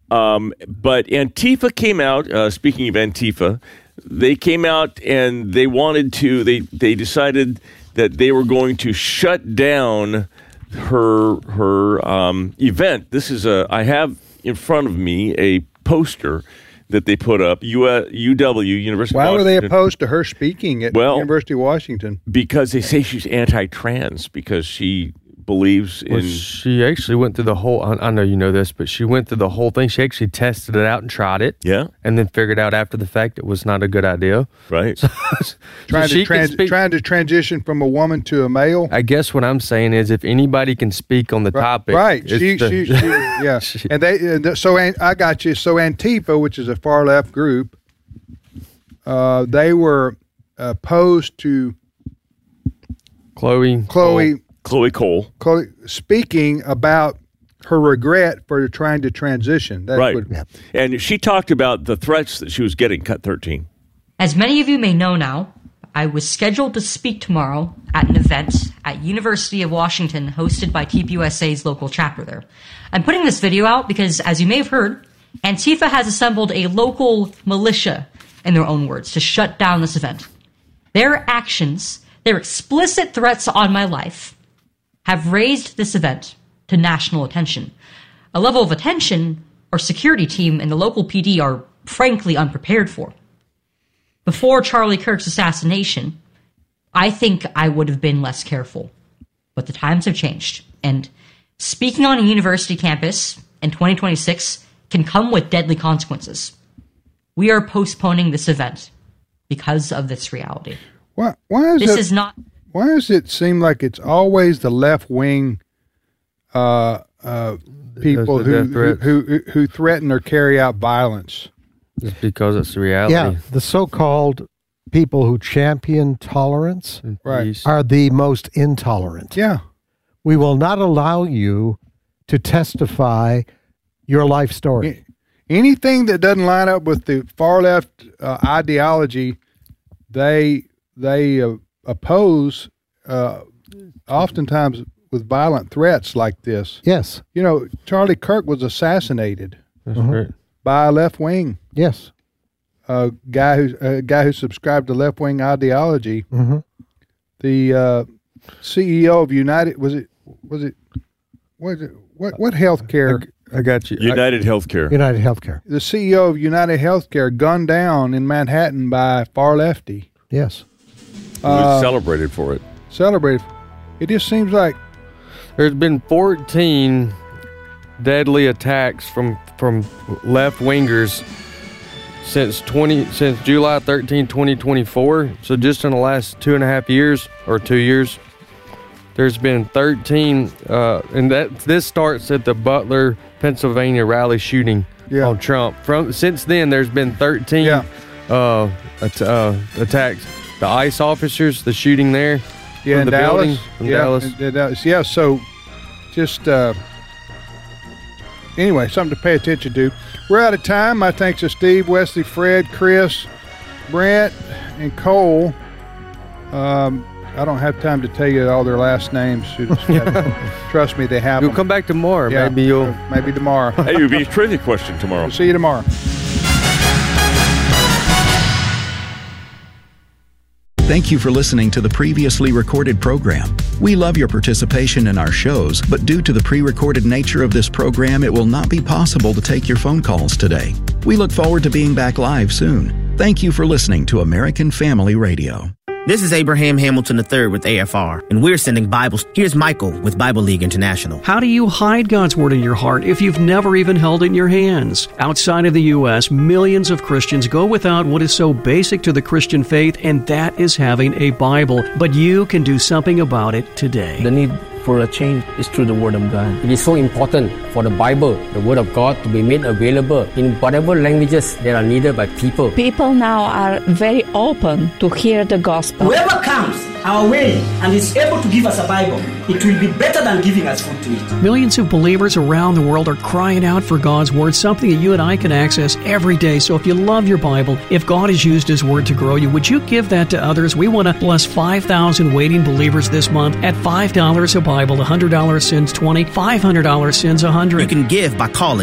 But Antifa came out, speaking of Antifa, they came out and they they decided that they were going to shut down her event. This is I have in front of me a poster that they put up, UW, University of Washington. Why were they opposed to her speaking at University of Washington? Because they say she's anti-trans, because she believes in... She actually went through the whole... I know you know this, but she went through the whole thing. She actually tested it out and tried it. Yeah. And then figured out after the fact it was not a good idea. Right. Trying to transition from a woman to a male? I guess what I'm saying is if anybody can speak on the topic... Right. Yeah. I got you. So Antifa, which is a far-left group, they were opposed to... Chloe Cole speaking about her regret for trying to transition. And she talked about the threats that she was getting, Cut 13. As many of you may know now, I was scheduled to speak tomorrow at an event at University of Washington hosted by TPUSA's local chapter there. I'm putting this video out because, as you may have heard, Antifa has assembled a local militia, in their own words, to shut down this event. Their actions, their explicit threats on my life, have raised this event to national attention. A level of attention our security team and the local PD are frankly unprepared for. Before Charlie Kirk's assassination, I think I would have been less careful. But the times have changed, and speaking on a university campus in 2026 can come with deadly consequences. We are postponing this event because of this reality. Why does it seem like it's always the left-wing people who threaten or carry out violence? It's because it's the reality. Yeah, the so-called people who champion tolerance are the most intolerant. Yeah. We will not allow you to testify your life story. Anything that doesn't line up with the far-left ideology, they oppose, oftentimes with violent threats like this. Yes. You know, Charlie Kirk was assassinated by a left wing. Yes. A guy who subscribed to left wing ideology. Mm-hmm. The CEO of United what healthcare? I got you. United Healthcare. United Healthcare. The CEO of United Healthcare gunned down in Manhattan by a far lefty. Yes. Was celebrated for it. It just seems like there's been 14 deadly attacks from left wingers since July 13, 2024. So just in the last 2.5 years or 2 years, there's been 13, and this starts at the Butler, Pennsylvania rally shooting on Trump. Since then, there's been 13 attacks. The ICE officers, the shooting there, in the Dallas, Dallas. Yeah. So, just anyway, something to pay attention to. We're out of time. My thanks to Steve, Wesley, Fred, Chris, Brent, and Cole. I don't have time to tell you all their last names. Trust me, they have them. You'll come back tomorrow. Yeah, maybe tomorrow. Hey, it'll be a trivia question tomorrow. We'll see you tomorrow. Thank you for listening to the previously recorded program. We love your participation in our shows, but due to the pre-recorded nature of this program, it will not be possible to take your phone calls today. We look forward to being back live soon. Thank you for listening to American Family Radio. This is Abraham Hamilton III with AFR, and we're sending Bibles. Here's Michael with Bible League International. How do you hide God's Word in your heart if you've never even held it in your hands? Outside of the U.S., millions of Christians go without what is so basic to the Christian faith, and that is having a Bible. But you can do something about it today. The need for a change is through the Word of God. It is so important for the Bible, the Word of God, to be made available in whatever languages that are needed by people. People now are very open to hear the gospel. Whoever comes our way and is able to give us a Bible, it will be better than giving us food to eat. Millions of believers around the world are crying out for God's Word, something that you and I can access every day. So if you love your Bible, if God has used His Word to grow you, would you give that to others? We want to bless 5,000 waiting believers this month at $5 a Bible. $100 sends $20, $500 sends $100. You can give by calling